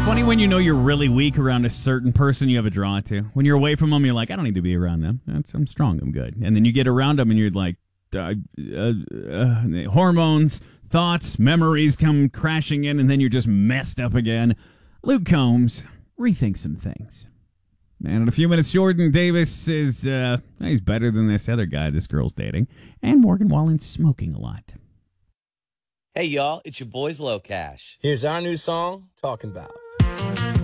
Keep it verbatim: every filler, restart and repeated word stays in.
Funny when you know you're really weak around a certain person you have a draw to. When you're away from them, you're like, I don't need to be around them. That's, I'm strong, I'm good. And then you get around them and you're like, uh, uh, uh, hormones, thoughts, memories come crashing in, and then you're just messed up again. Luke Combs, rethink some things. And in a few minutes, Jordan Davis is, uh, he's better than this other guy this girl's dating. And Morgan Wallen's smoking a lot. Hey, y'all, it's your boys Low Cash. Here's our new song, Talking About.